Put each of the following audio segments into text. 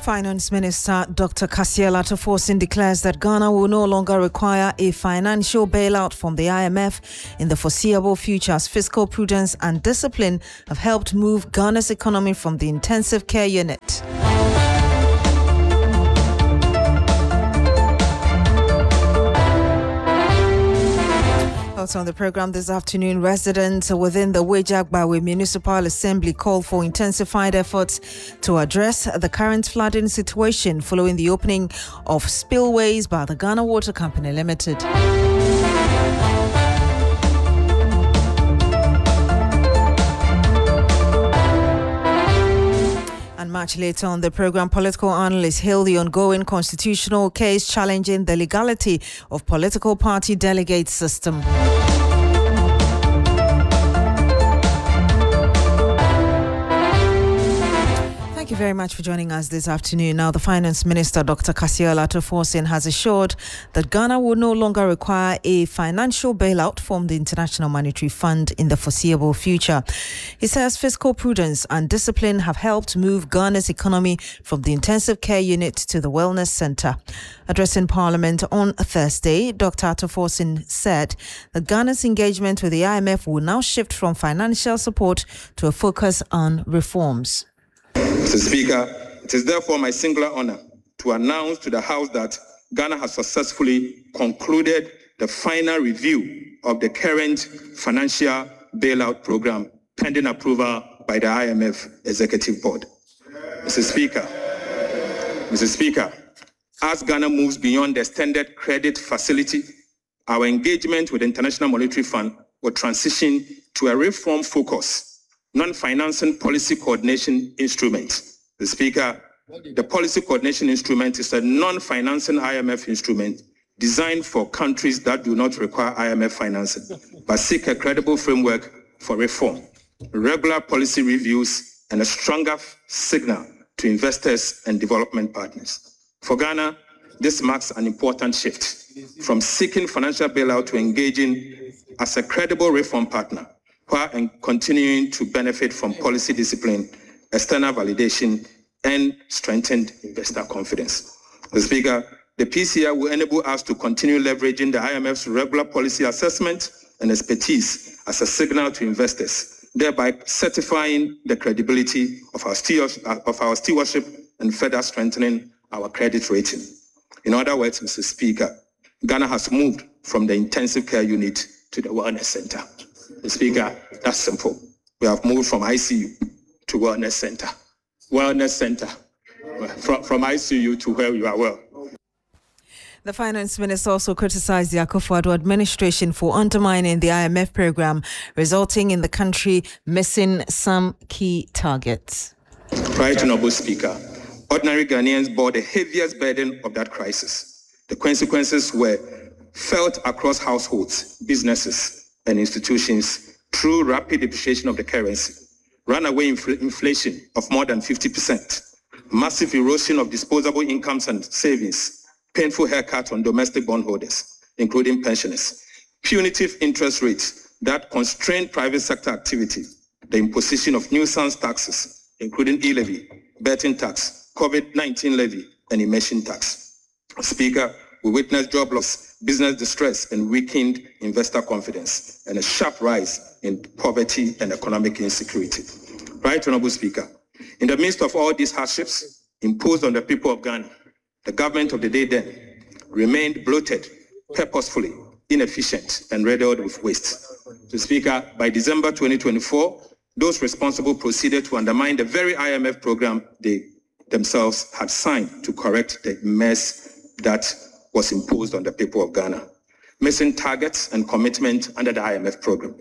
Finance Minister Dr. Kasiel Ato-Forson declares that Ghana will no longer require a financial bailout from the IMF in the foreseeable future as fiscal prudence and discipline have helped move Ghana's economy from the intensive care unit. Also on the program this afternoon, residents within the Weijagbawe Municipal Assembly called for intensified efforts to address the current flooding situation following the opening of spillways by the Ghana Water Company Limited. And much later on the program, political analysts hail the ongoing constitutional case challenging the legality of political party delegate system. Thank you very much for joining us this afternoon. Now, the Finance Minister, Dr. Kasiel Ato-Forson, has assured that Ghana will no longer require a financial bailout from the International Monetary Fund in the foreseeable future. He says fiscal prudence and discipline have helped move Ghana's economy from the intensive care unit to the wellness centre. Addressing Parliament on Thursday, Dr. Ato-Forson said that Ghana's engagement with the IMF will now shift from financial support to a focus on reforms. Mr. Speaker, it is therefore my singular honor to announce to the House that Ghana has successfully concluded the final review of the current financial bailout program pending approval by the IMF Executive Board. Mr. Speaker, as Ghana moves beyond the extended credit facility, our engagement with the International Monetary Fund will transition to a reform focus non-financing policy coordination instrument. The Speaker, the policy coordination instrument is a non-financing IMF instrument designed for countries that do not require IMF financing, but seek a credible framework for reform, regular policy reviews, and a stronger signal to investors and development partners. For Ghana, this marks an important shift from seeking financial bailout to engaging as a credible reform partner, while continuing to benefit from policy discipline, external validation, and strengthened investor confidence. Mr. Speaker, the PCI will enable us to continue leveraging the IMF's regular policy assessment and expertise as a signal to investors, thereby certifying the credibility of our stewardship and further strengthening our credit rating. In other words, Mr. Speaker, Ghana has moved from the intensive care unit to the wellness center. Mr. Speaker, that's simple. We have moved from ICU to wellness center. Wellness center. From ICU to where you are well. The Finance Minister also criticized the Akufo-Addo administration for undermining the IMF program, resulting in the country missing some key targets. Right, Honorable Speaker. Ordinary Ghanaians bore the heaviest burden of that crisis. The consequences were felt across households, businesses, and institutions through rapid depreciation of the currency, runaway inflation of more than 50%, massive erosion of disposable incomes and savings, painful haircut on domestic bondholders, including pensioners, punitive interest rates that constrained private sector activity, the imposition of nuisance taxes, including e-levy, betting tax, COVID-19 levy, and emission tax. Speaker, we witnessed job loss, business distress, and weakened investor confidence, and a sharp rise in poverty and economic insecurity. Right, Honorable Speaker, in the midst of all these hardships imposed on the people of Ghana, the government of the day then remained bloated, purposefully inefficient, and riddled with waste. Mr. Speaker, by December 2024, those responsible proceeded to undermine the very IMF program they themselves had signed to correct the mess that was imposed on the people of Ghana, missing targets and commitment under the IMF program.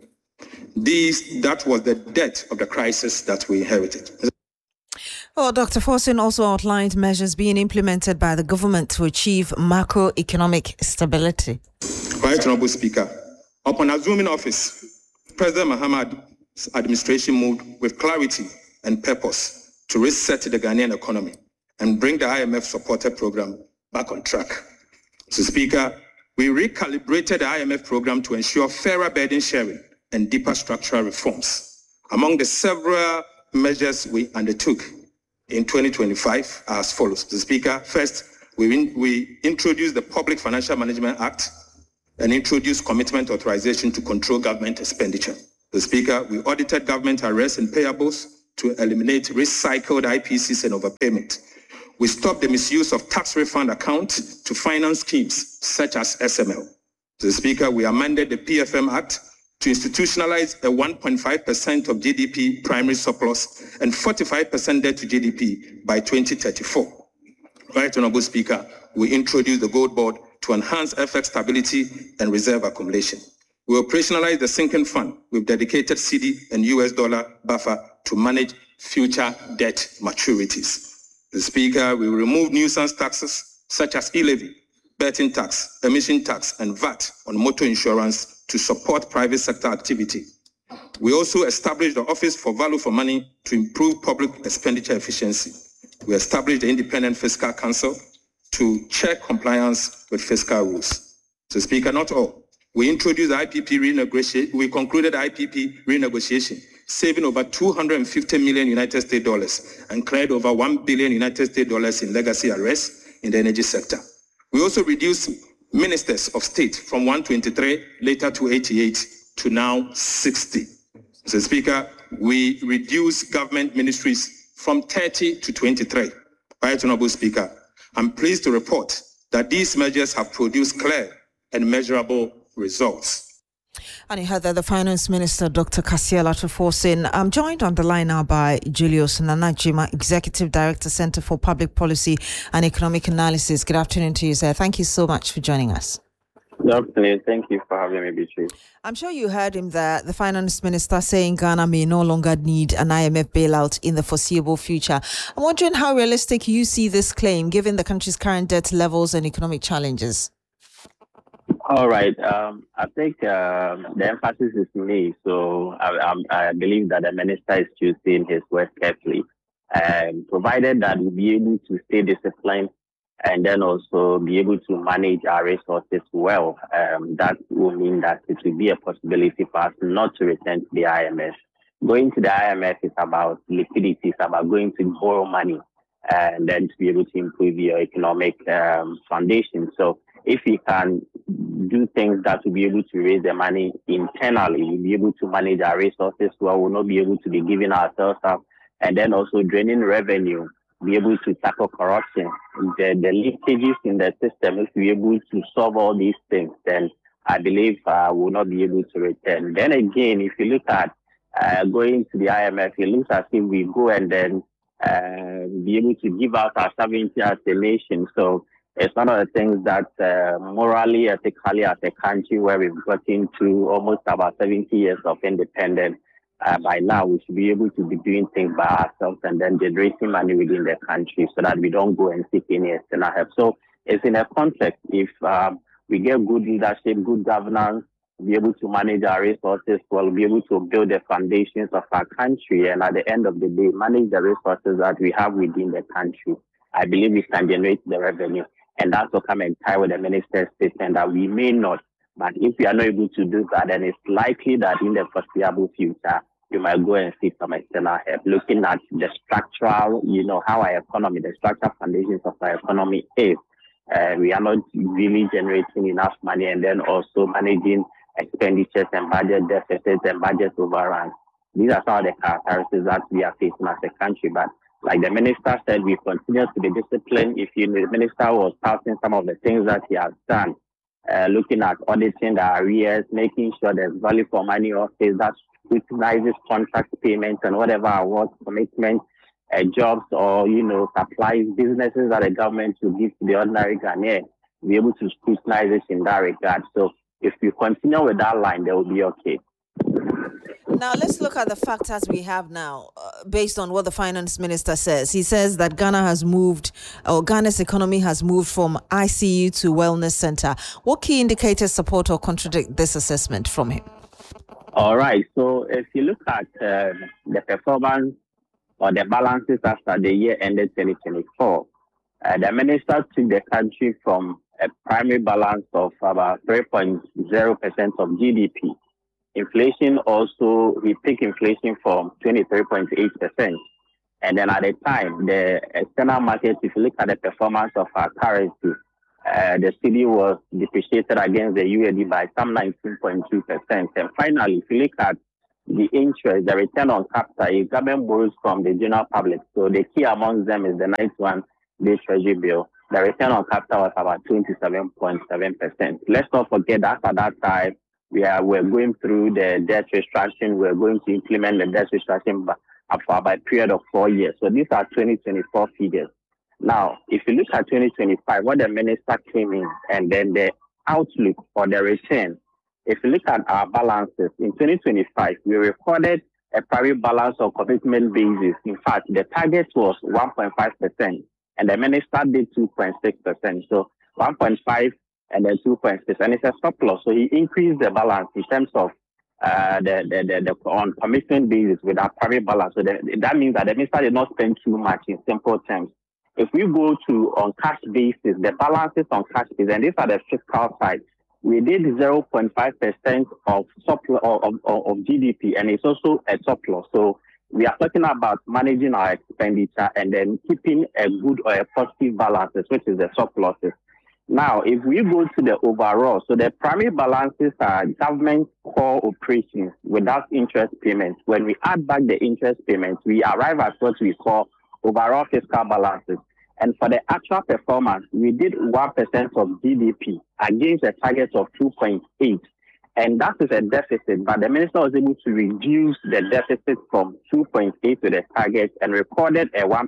That was the depth of the crisis that we inherited. Well, Dr. Forson also outlined measures being implemented by the government to achieve macroeconomic stability. Right, Honorable Speaker. Upon assuming office, President Mahama's administration moved with clarity and purpose to reset the Ghanaian economy and bring the IMF-supported program back on track. Mr. Speaker, we recalibrated the IMF program to ensure fairer burden sharing and deeper structural reforms. Among the several measures we undertook, in 2025 as follows. The Speaker, first, we introduced the Public Financial Management Act and introduced commitment authorization to control government expenditure. The Speaker, we audited government arrests and payables to eliminate recycled IPCs and overpayment. We stopped the misuse of tax refund accounts to finance schemes such as SML. The Speaker, we amended the PFM Act to institutionalize a 1.5% of GDP primary surplus and 45% debt to GDP by 2034. Right, Honorable Speaker, we introduced the Gold Board to enhance FX stability and reserve accumulation. We operationalized the sinking fund with dedicated CD and US dollar buffer to manage future debt maturities. The Speaker, we removed nuisance taxes such as e-levy, betting tax, emission tax, and VAT on motor insurance to support private sector activity. We also established the Office for Value for Money to improve public expenditure efficiency. We established the Independent Fiscal Council to check compliance with fiscal rules. So, Speaker, not all. We introduced IPP renegotiation. We concluded IPP renegotiation, saving over 250 million United States dollars and cleared over 1 billion United States dollars in legacy arrests in the energy sector. We also reduced ministers of state from 123 later to 88 to now 60. So, Speaker, we reduced government ministries from 30 to 23. Right, Honorable Speaker, I'm pleased to report that these measures have produced clear and measurable results. And you heard that the Finance Minister, Dr. Kasiel Ato-Forson. I'm joined on the line now by Julius Nanajima, Executive Director, Center for Public Policy and Economic Analysis. Good afternoon to you, sir. Thank you so much for joining us. Good afternoon. Thank you for having me, Beatrice. I'm sure you heard him there, the Finance Minister saying Ghana may no longer need an IMF bailout in the foreseeable future. I'm wondering how realistic you see this claim, given the country's current debt levels and economic challenges. All right. I think the emphasis is me, so I believe that the minister is choosing his words carefully, provided that we'll be able to stay disciplined and then also be able to manage our resources well. That will mean that it will be a possibility for us not to return to the IMF. Going to the IMF is about liquidity, it's about going to borrow money and then to be able to improve your economic foundation. So if we can do things that will be able to raise the money internally, we'll be able to manage our resources well, we'll not be able to be giving ourselves up, and then also draining revenue, be able to tackle corruption, the leakages in the system. If we're able to solve all these things, then I believe we'll not be able to return. Then again, if you look at going to the IMF, it looks as if we go and then be able to give out our sovereignty as a nation. So it's one of the things that morally, ethically, as a country where we've gotten to almost about 70 years of independence, by now we should be able to be doing things by ourselves and then generating money within the country so that we don't go and seek any external help. So it's in a context, if we get good leadership, good governance, be able to manage our resources well, be able to build the foundations of our country, and at the end of the day, manage the resources that we have within the country, I believe we can generate the revenue. And that's what come and tie with the minister's statement that we may not. But if we are not able to do that, then it's likely that in the foreseeable future, you might go and seek some external help. Looking at the structural, how our economy, the structural foundations of our economy is. We are not really generating enough money and then also managing expenditures and budget deficits and budget overruns. These are some of the characteristics that we are facing as a country. But like the minister said, we continue to be disciplined. If the minister was touting some of the things that he has done, looking at auditing the arrears, making sure there's value for money office that scrutinizes contract payments and whatever awards, commitments, jobs or, supplies, businesses that the government will give to the ordinary Ghanaian, be able to scrutinize it in that regard. So if we continue with that line, they will be okay. Now, let's look at the facts as we have now, based on what the finance minister says. He says that Ghana's economy has moved from ICU to wellness center. What key indicators support or contradict this assessment from him? All right. So if you look at the performance or the balances after the year ended 2024, the minister took the country from a primary balance of about 3.0% of GDP. Inflation also, we pick inflation from 23.8%. And then at the time, the external market, if you look at the performance of our currency, the cedi was depreciated against the USD by some 19.2%. And finally, if you look at the interest, the return on capital, if government borrows from the general public, so the key amongst them is the 91-day Treasury bill. The return on capital was about 27.7%. Let's not forget that at that time, we're going through the debt restructuring. We're going to implement the debt restructuring for about a period of 4 years. So these are 2024 figures. Now, if you look at 2025, what the minister came in, and then the outlook for the return, if you look at our balances, in 2025, we recorded a primary balance on commitment basis. In fact, the target was 1.5%, and the minister did 2.6%. So 1.5 and then 2.6, and it's a surplus. So he increased the balance in terms of the on commitment basis with our primary balance. So that means that the minister did not spend too much in simple terms. If we go to on cash basis, the balances on cash basis, and these are the fiscal side, we did 0.5% of surplus of GDP, and it's also a surplus. So we are talking about managing our expenditure and then keeping a good or a positive balances, which is the surpluses. Now, if we go to the overall, so the primary balances are government core operations without interest payments. When we add back the interest payments, we arrive at what we call overall fiscal balances. And for the actual performance, we did 1% of GDP against a target of 2.8. And that is a deficit, but the minister was able to reduce the deficit from 2.8 to the target and recorded a 1%.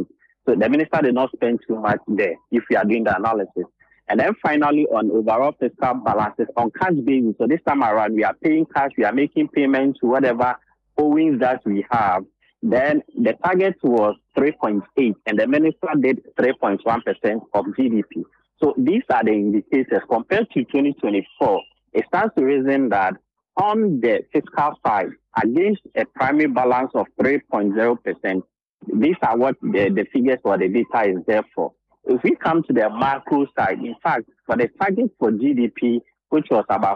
So the minister did not spend too much there if we are doing the analysis. And then finally, on overall fiscal balances, on cash basis, so this time around, we are paying cash, we are making payments to whatever owings that we have. Then the target was 3.8, and the minister did 3.1% of GDP. So these are the indicators. Compared to 2024, it stands to reason that on the fiscal side, against a primary balance of 3.0%, these are what the figures for the data is there for. If we come to the macro side, in fact, for the target for GDP, which was about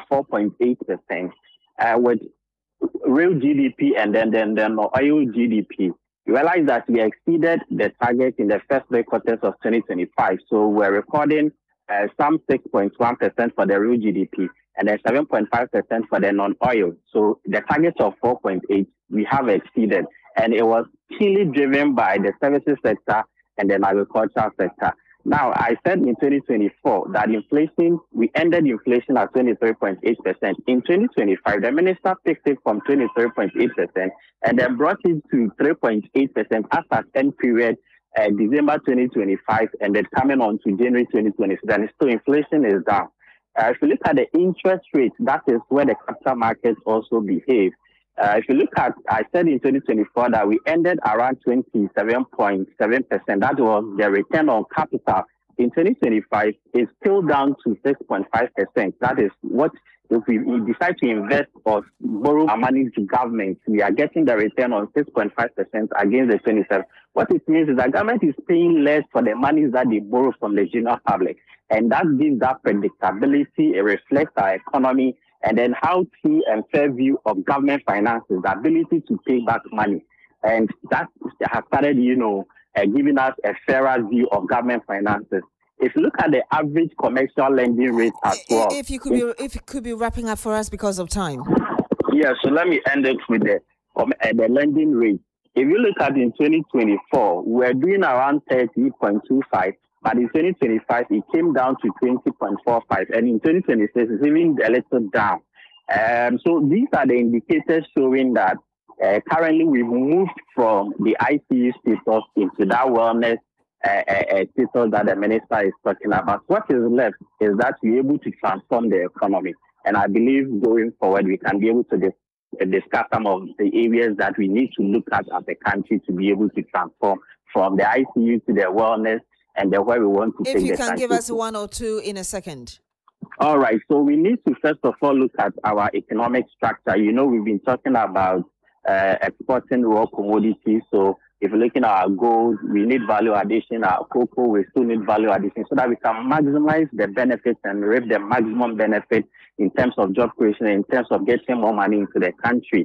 4.8%, with real GDP and then oil GDP, you realize that we exceeded the target in the first 3 quarters of 2025. So we're recording some 6.1% for the real GDP and then 7.5% for the non-oil. So the target of 4.8, we have exceeded. And it was keenly driven by the services sector and then agricultural sector. Now, I said in 2024 that inflation, we ended inflation at 23.8%. In 2025, the minister picked it from 23.8% and then brought it to 3.8% after 10 period, December 2025, and then coming on to January 2026. And so inflation is down. If you look at the interest rate, that is where the capital markets also behave. If you look at, I said in 2024 that we ended around 27.7%. That was the return on capital. In 2025, it's still down to 6.5%. That is what, if we decide to invest or borrow our money to government, we are getting the return on 6.5% against the 27. What it means is that government is paying less for the money that they borrow from the general public. And that gives that predictability. It reflects our economy. And then how true and fair view of government finances, the ability to pay back money. And that has started, giving us a fairer view of government finances. If you look at the average commercial lending rate as well. If you could be wrapping up for us because of time. Yeah, so let me end it with the lending rate. If you look at in 2024, we're doing around 30.25. But in 2025, it came down to 20.45. And in 2026, it's even a little down. So these are the indicators showing that currently we've moved from the ICU status into that wellness status that the minister is talking about. What is left is that we're able to transform the economy. And I believe going forward, we can be able to discuss some of the areas that we need to look at as a country to be able to transform from the ICU to the wellness and then where we want to take the country. If you can give us one or two in a second. All right. So we need to first of all look at our economic structure. We've been talking about exporting raw commodities. So if you're looking at our gold, we need value addition. Our cocoa, we still need value addition so that we can maximize the benefits and reap the maximum benefit in terms of job creation, in terms of getting more money into the country.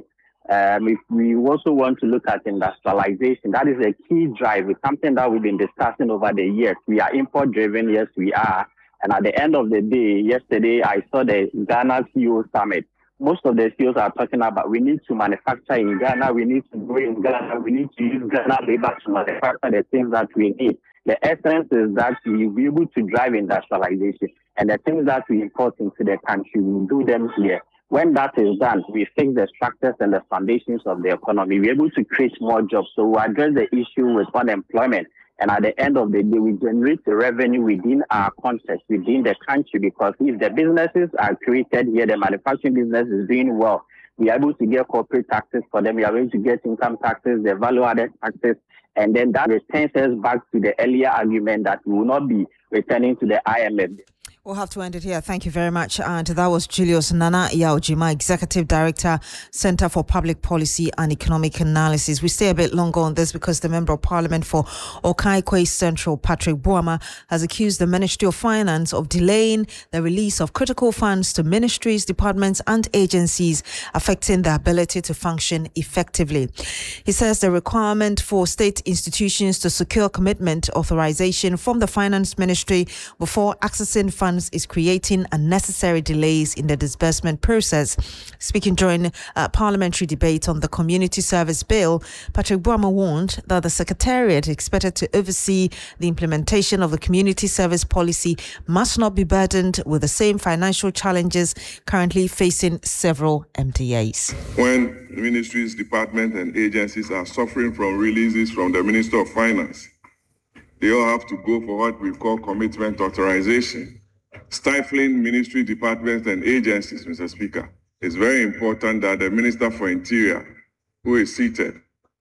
If we also want to look at industrialization, that is a key drive. It's something that we've been discussing over the years. We are import driven, yes, we are. And at the end of the day, yesterday I saw the Ghana CEO Summit. Most of the CEOs are talking about we need to manufacture in Ghana, we need to grow in Ghana, we need to use Ghana labor to manufacture the things that we need. The essence is that we will be able to drive industrialization, and the things that we import into the country, we do them here. When that is done, we fix the structures and the foundations of the economy. We're able to create more jobs. So we address the issue with unemployment. And at the end of the day, we generate the revenue within our context, within the country, because if the businesses are created here, the manufacturing business is doing well, we are able to get corporate taxes for them. We are able to get income taxes, the value-added taxes, and then that returns us back to the earlier argument that we will not be returning to the IMF. We'll have to end it here. Thank you very much. And that was Julius Nana Yaojima, Executive Director, Center for Public Policy and Economic Analysis. We stay a bit longer on this because the Member of Parliament for Okaikwe Central, Patrick Boama, has accused the Ministry of Finance of delaying the release of critical funds to ministries, departments and agencies, affecting their ability to function effectively. He says the requirement for state institutions to secure commitment authorization from the Finance Ministry before accessing funds is creating unnecessary delays in the disbursement process. Speaking during parliamentary debate on the Community Service Bill, Patrick Boama warned that the Secretariat, expected to oversee the implementation of the Community Service Policy, must not be burdened with the same financial challenges currently facing several MDAs. When ministries, departments and agencies are suffering from releases from the Minister of Finance, they all have to go for what we call commitment authorization. Stifling ministry, departments and agencies, Mr. Speaker, it's very important that the Minister for Interior, who is seated,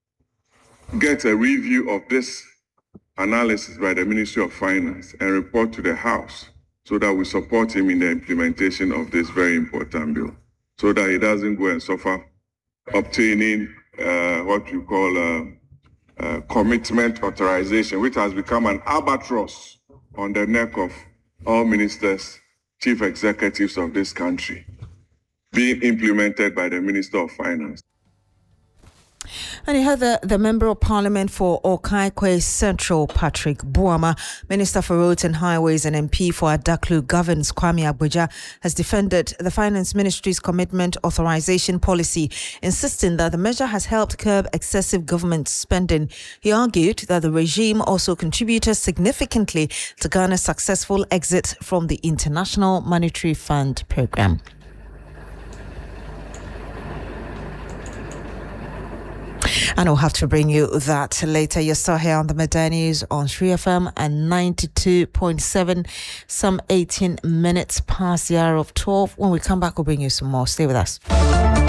gets a review of this analysis by the Ministry of Finance and report to the House so that we support him in the implementation of this very important bill, so that he doesn't go and suffer obtaining what we call commitment authorization, which has become an albatross on the neck of all ministers, chief executives of this country, being implemented by the Minister of Finance. And you heard the Member of Parliament for Okaikwe Central, Patrick Boama. Minister for Roads and Highways and MP for Adaklu Governs, Kwame Abuja, has defended the Finance Ministry's commitment authorization policy, insisting that the measure has helped curb excessive government spending. He argued that the regime also contributed significantly to Ghana's successful exit from the International Monetary Fund program. And we'll have to bring you that later. You're still here on the Midday News on 3FM and 92.7, some 18 minutes past the hour of 12. When we come back, we'll bring you some more. Stay with us.